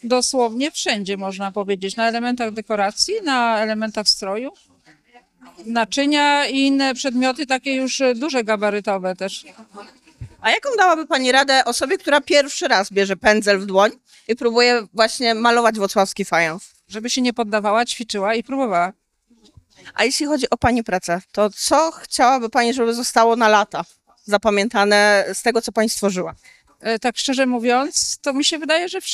dosłownie wszędzie, można powiedzieć. Na elementach dekoracji, na elementach stroju, naczynia i inne przedmioty takie już duże, gabarytowe też. A jaką dałaby Pani radę osobie, która pierwszy raz bierze pędzel w dłoń i próbuje właśnie malować włocławski fajans? Żeby się nie poddawała, ćwiczyła i próbowała. A jeśli chodzi o Pani pracę, to co chciałaby Pani, żeby zostało na lata zapamiętane z tego, co Pani stworzyła? Tak szczerze mówiąc, to mi się wydaje, że